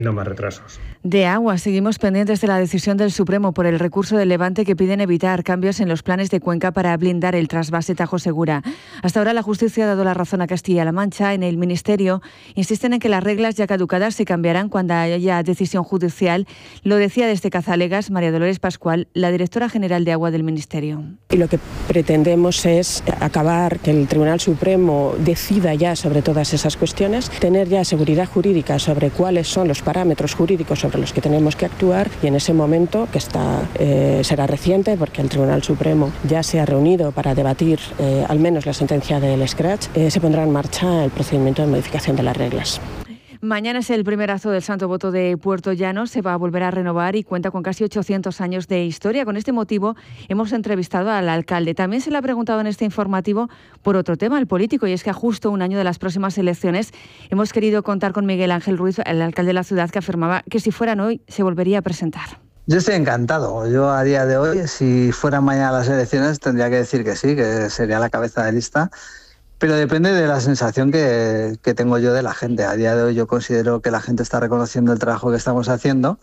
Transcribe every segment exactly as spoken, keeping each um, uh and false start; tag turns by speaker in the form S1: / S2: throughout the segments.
S1: No más retrasos.
S2: De agua, seguimos pendientes de la decisión del Supremo por el recurso del Levante que piden evitar cambios en los planes de Cuenca para blindar el trasvase Tajo Segura. Hasta ahora la justicia ha dado la razón a Castilla-La Mancha. En el Ministerio insisten en que las reglas ya caducadas se cambiarán cuando haya decisión judicial. Lo decía desde Cazalegas María Dolores Pascual, la directora general de Agua del Ministerio.
S3: Y lo que pretendemos es acabar, que el Tribunal Supremo decida ya sobre todas esas cuestiones, tener ya seguridad jurídica sobre cuáles son los parámetros jurídicos sobre los que tenemos que actuar, y en ese momento, que está eh, será reciente porque el Tribunal Supremo ya se ha reunido para debatir eh, al menos la sentencia del Scratch, eh, se pondrá en marcha el procedimiento de modificación de las reglas.
S2: Mañana es el primer acto del Santo Voto de Puerto Llano, se va a volver a renovar y cuenta con casi ochocientos años de historia. Con este motivo hemos entrevistado al alcalde. También se le ha preguntado en este informativo por otro tema, el político, y es que a justo un año de las próximas elecciones hemos querido contar con Miguel Ángel Ruiz, el alcalde de la ciudad, que afirmaba que si fueran hoy se volvería a presentar.
S4: Yo estoy encantado. Yo a día de hoy, si fueran mañana las elecciones, tendría que decir que sí, que sería la cabeza de lista. Pero depende de la sensación que, que tengo yo de la gente. A día de hoy yo considero que la gente está reconociendo el trabajo que estamos haciendo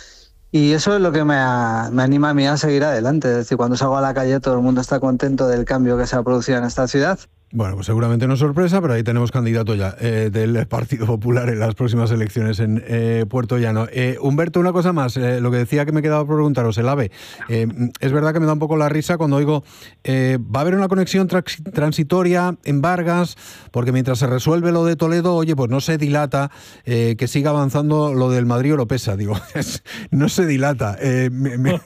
S4: y eso es lo que me, a, me anima a mí a seguir adelante. Es decir, cuando salgo a la calle todo el mundo está contento del cambio que se ha producido en esta ciudad.
S5: Bueno, pues seguramente no es sorpresa, pero ahí tenemos candidato ya eh, del Partido Popular en las próximas elecciones en eh, Puerto Llano. Eh, Humberto, una cosa más, eh, lo que decía que me quedaba por preguntaros, el AVE. Eh, es verdad que me da un poco la risa cuando oigo, eh, va a haber una conexión trans- transitoria en Vargas, porque mientras se resuelve lo de Toledo, oye, pues no se dilata, eh, que siga avanzando lo del Madrid-Oropesa. Digo, no se dilata. Eh, me, me,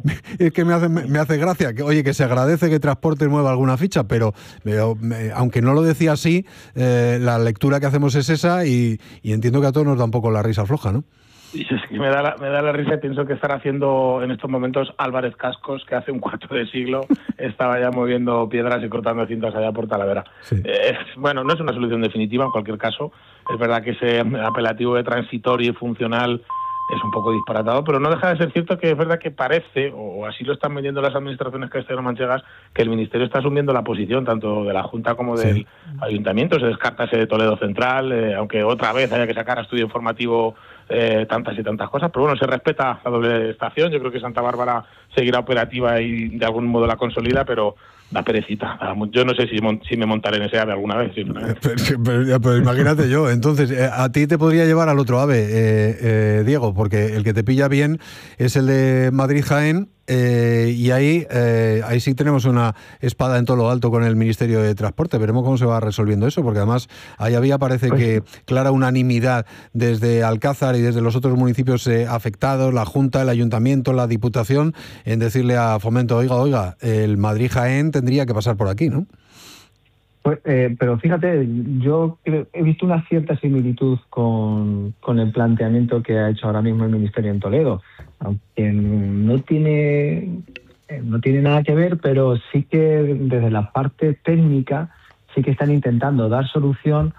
S5: es que me hace, me hace gracia, que oye, que se agradece que Transportes mueva alguna ficha, pero... pero aunque no lo decía así, eh, la lectura que hacemos es esa y, y entiendo que a todos nos da un poco la risa floja, ¿no?
S6: Y es que me da, la, me da la risa y pienso que están haciendo en estos momentos Álvarez Cascos, que hace un cuarto de siglo estaba ya moviendo piedras y cortando cintas allá por Talavera. Sí. Eh, bueno, no es una solución definitiva en cualquier caso. Es verdad que ese apelativo de transitorio y funcional es un poco disparatado, pero no deja de ser cierto que es verdad que parece, o así lo están vendiendo las administraciones castellano-manchegas, que el Ministerio está asumiendo la posición tanto de la Junta como del sí. Ayuntamiento. Se descarta ese de Toledo Central, eh, aunque otra vez haya que sacar a estudio informativo eh, tantas y tantas cosas, pero bueno, se respeta la doble estación. Yo creo que Santa Bárbara seguirá operativa y de algún modo la consolida, pero da perecita. Yo no sé si, si me montaré en ese AVE alguna vez. ¿Sí?
S5: Pero, pero, pero imagínate yo. Entonces, eh, a ti te podría llevar al otro AVE, eh, eh, Diego, porque el que te pilla bien es el de Madrid-Jaén, eh, y ahí, eh, ahí sí tenemos una espada en todo lo alto con el Ministerio de Transporte. Veremos cómo se va resolviendo eso, porque además ahí había, parece pues, que clara unanimidad desde Alcázar y desde los otros municipios eh, afectados, la Junta, el Ayuntamiento, la Diputación, en decirle a Fomento, oiga, oiga, el Madrid-Jaén tendría que pasar por aquí, ¿no?
S7: Pues, eh, pero fíjate, yo he visto una cierta similitud con, con el planteamiento que ha hecho ahora mismo el Ministerio en Toledo, aunque no tiene, no tiene nada que ver, pero sí que desde la parte técnica sí que están intentando dar solución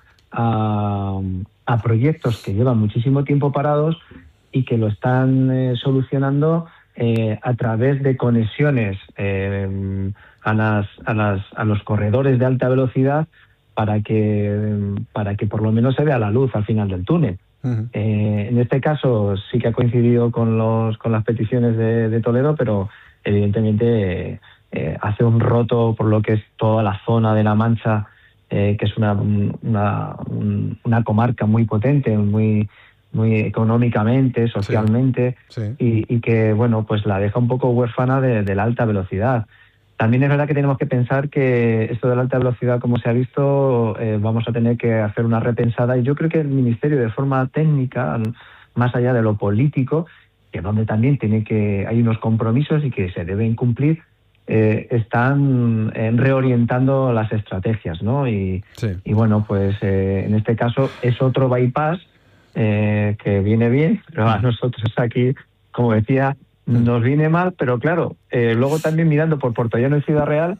S7: a, a proyectos que llevan muchísimo tiempo parados y que lo están eh, solucionando eh, a través de conexiones eh, a las a las a los corredores de alta velocidad para que para que por lo menos se vea la luz al final del túnel. Uh-huh. Eh, en este caso sí que ha coincidido con los con las peticiones de, de Toledo, pero evidentemente eh, hace un roto por lo que es toda la zona de La Mancha, eh, que es una, una una comarca muy potente, muy muy económicamente, socialmente, sí, sí. Y, y que bueno, pues la deja un poco huérfana de, de la alta velocidad. También es verdad que tenemos que pensar que esto de la alta velocidad, como se ha visto, eh, vamos a tener que hacer una repensada, y yo creo que el Ministerio, de forma técnica, más allá de lo político, que donde también tiene que hay unos compromisos y que se deben cumplir, eh, están eh, reorientando las estrategias, ¿no? Y, sí. y bueno, pues eh, en este caso es otro bypass eh, que viene bien, pero a nosotros aquí, como decía, nos viene mal, pero claro, eh, luego también mirando por Puerto Llano y Ciudad Real,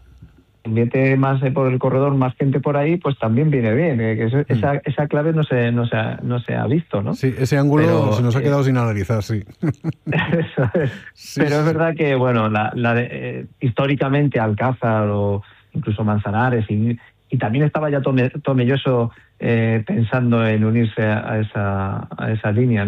S7: mete más eh, por el corredor, más gente por ahí, pues también viene bien. Eh, que eso, mm. esa, esa clave no se, no, se ha, no se ha visto, ¿no?
S5: Sí, ese ángulo pero, se nos ha quedado eh, sin analizar, sí.
S7: Eso es. Sí, pero sí. Es verdad que, bueno, la, la de, eh, históricamente Alcázar o incluso Manzanares y, y también estaba ya Tomelloso eh, pensando en unirse a esa, a esa línea, ¿no?